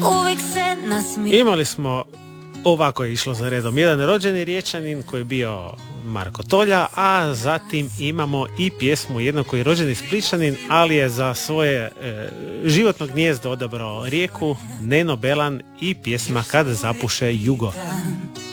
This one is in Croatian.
uvijek se nasmije. Imali smo, ovako je išlo za redom, jedan rođeni Riječanin koji je bio Marko Tolja, a zatim imamo i pjesmu jednog koji je rođeni Splićanin, ali je za svoje životno gnijezdo odabrao Rijeku, Neno Belan i pjesma Kad zapuše jugo.